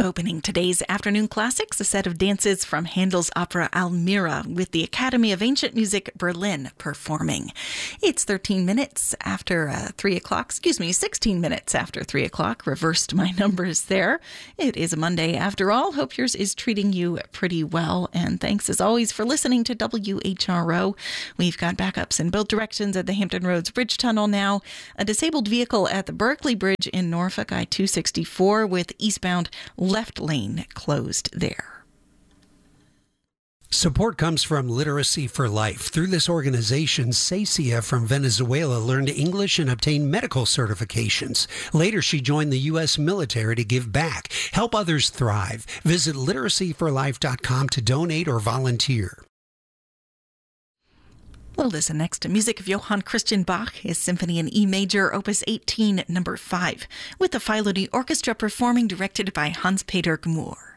Opening today's afternoon classics, a set of dances from Handel's opera Almira with the Academy of Ancient Music Berlin performing. It's 13 minutes after 3 o'clock, 16 minutes after 3 o'clock. Reversed my numbers there. It is a Monday after all. Hope yours is treating you pretty well. And thanks as always for listening to WHRO. We've got backups in both directions at the Hampton Roads Bridge Tunnel now. A disabled vehicle at the Berkeley Bridge in Norfolk, I-264 with eastbound left lane closed there. Support comes from Literacy for Life. Through this organization, Cecia from Venezuela learned English and obtained medical certifications. Later, she joined the U.S. military to give back, help others thrive. Visit literacyforlife.com to donate or volunteer. We'll listen next to music of Johann Christian Bach, his Symphony in E Major, Opus 18, number 5, with the Philody Orchestra performing, directed by Hans-Peter Gmoor.